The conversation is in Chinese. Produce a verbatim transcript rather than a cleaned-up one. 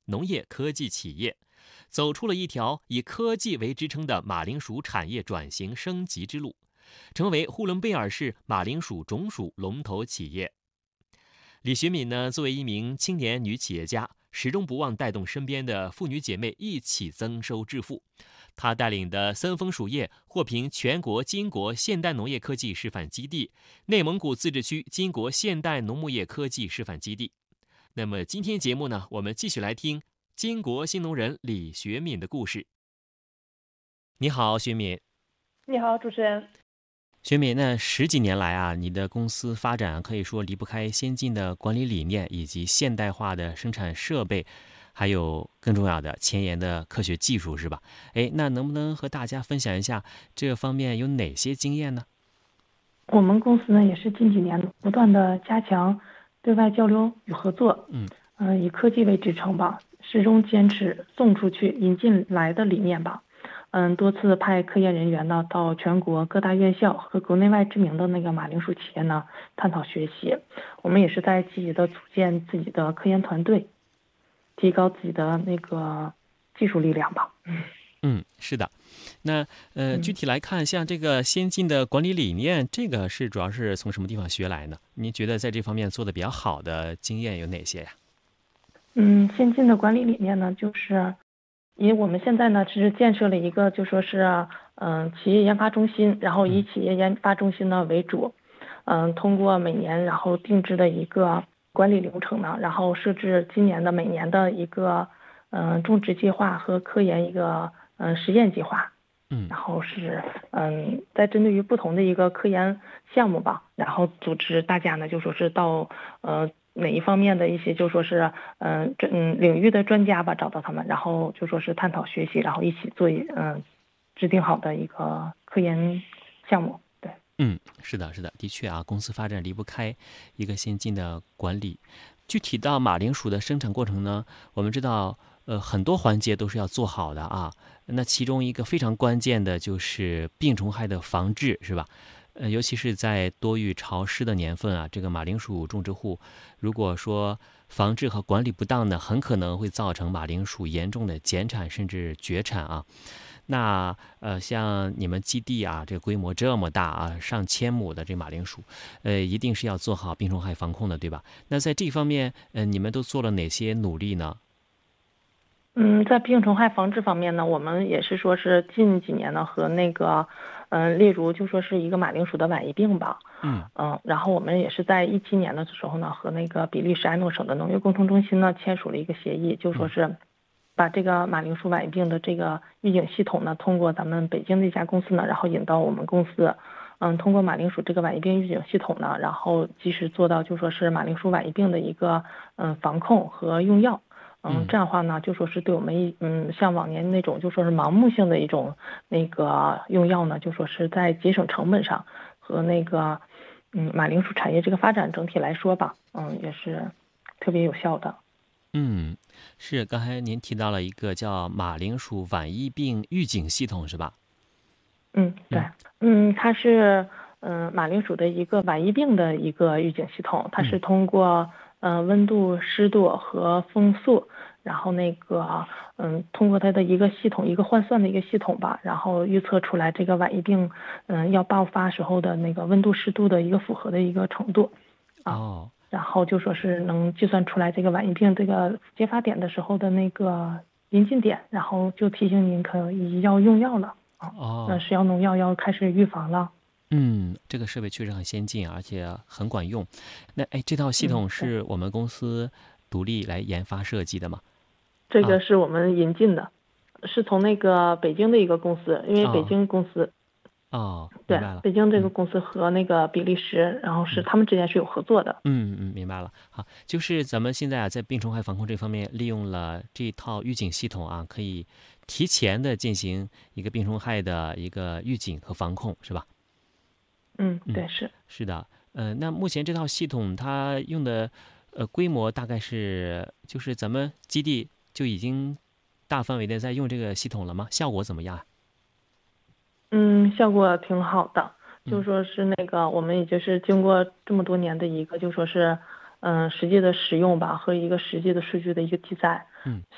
农业科技企业，走出了一条以科技为支撑的马铃薯产业转型升级之路，成为呼伦贝尔市马铃薯种薯龙头企业。李学敏呢，作为一名青年女企业家，始终不忘带动身边的妇女姐妹一起增收致富。她带领的森丰薯业获评全国金国现代农业科技示范基地、内蒙古自治区金国现代农牧业科技示范基地。那么今天节目呢，我们继续来听金国新农人李学敏的故事。你好，学敏。 你好，主持人。 学敏，那十几年来啊，你的公司发展可以说离不开先进的管理理念，以及现代化的生产设备，还有更重要的前沿的科学技术，是吧？哎，那能不能和大家分享一下这方面有哪些经验呢？ 我们公司呢也是近几年不断的加强对外交流与合作， 嗯嗯、呃以科技为支撑吧，始终坚持送出去、引进来的理念吧。嗯，多次派科研人员呢到全国各大院校和国内外知名的那个马铃薯企业呢探讨学习。我们也是在积极的组建自己的科研团队，提高自己的那个技术力量吧。 嗯，是的。那呃，具嗯。 体来看，像这个先进的管理理念，这个是主要是从什么地方学来呢？您觉得在这方面做的比较好的经验有哪些呀？ 嗯，先进的管理理念呢，就是以我们现在呢是建设了一个就说是嗯、呃企业研发中心，然后以嗯企业研发中心呢为主，嗯、通过每年然后定制的一个管理流程呢，然后设置今年的每年的一个嗯、呃种植计划和科研一个嗯、呃实验计划。 嗯然后是嗯，在针对于不同的一个科研项目吧，然后组织大家呢就说是到呃哪一方面的一些就说是嗯这嗯领域的专家吧，找到他们，然后就说是探讨学习，然后一起做一嗯制定好的一个科研项目。对。 嗯，是的，是的，的确啊，公司发展离不开一个先进的管理。具体到马铃薯的生产过程呢，我们知道，呃，很多环节都是要做好的啊。那其中一个非常关键的就是病虫害的防治，是吧？呃，尤其是在多雨潮湿的年份啊，这个马铃薯种植户，如果说防治和管理不当呢，很可能会造成马铃薯严重的减产甚至绝产啊。那呃，像你们基地啊，这个规模这么大啊，上千亩的这马铃薯，呃，一定是要做好病虫害防控的，对吧？那在这方面，呃，你们都做了哪些努力呢？ 嗯，在病虫害防治方面呢，我们也是说是近几年呢和那个，嗯，例如就说是一个马铃薯的晚疫病吧。 嗯嗯，然后我们也是在一七年的时候呢，和那个比利时埃诺省的农业工程中心呢签署了一个协议，就说嗯是把这个马铃薯晚疫病的这个预警系统呢，通过咱们北京的一家公司呢，然后引到我们公司。嗯，通过马铃薯这个晚疫病预警系统呢，然后及时做到就说是马铃薯晚疫病的一个嗯防控和用药。嗯， 嗯这样的话呢，就说是对我们一嗯，像往年那种就说是盲目性的一种那个用药呢，就说是在节省成本上和那个嗯马铃薯产业这个发展整体来说吧，嗯，也是特别有效的。 嗯，是刚才您提到了一个叫马铃薯晚疫病预警系统，是吧？ 嗯，对。 嗯嗯，它是嗯、呃马铃薯的一个晚疫病的一个预警系统，它是嗯通过呃温度、湿度和风速，然后那个嗯通过它的一个系统一个换算的一个系统吧，然后预测出来这个晚疫病嗯要爆发时候的那个温度、湿度的一个符合的一个程度啊。 哦。 然后就说是能计算出来这个晚疫病这个揭发点的时候的那个临近点，然后就提醒您可以要用药了啊。那哦。 食药农药要开始预防了。 嗯，这个设备确实很先进，而且很管用。那哎，这套系嗯， 统对， 是我们公司独立来研发设计的吗？ 这个啊。 是我们引进的，是从那个北京的一个公司，因为北哦京公司， 哦，明对， 白了。 北京这个嗯公司和那个比利时，然后是嗯他们之间是有合作的。 嗯嗯，明白了。好，就是咱们现在啊，在病虫害防控这方面，利用了这套预警系统啊，可以提前的进行一个病虫害的一个预警和防控，是吧？ 嗯， 嗯， 对，是。 是的。呃，那目前这套系统它用的呃规模大概是，就是咱们基地就已经大范围的在用这个系统了吗？效果怎么样啊？ 嗯，效果挺好的，就嗯说是那个我们也就是经过这么多年的一个就说是嗯实际的使用吧和一个实际的数据的一个记载， 嗯